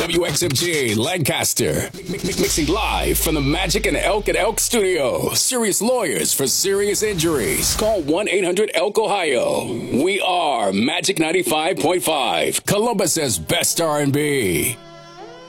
WXMG Lancaster. Mixing live from the Magic and Elk studio. Serious lawyers for serious injuries. Call 1-800-ELK Ohio. We are Magic 95.5, Columbus's best R&B.